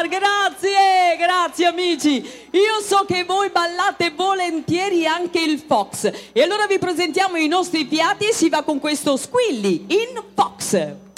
Cesar, grazie, grazie amici. Io so che voi ballate volentieri anche il fox e allora vi presentiamo i nostri fiati e si va con questo Squilli in fox.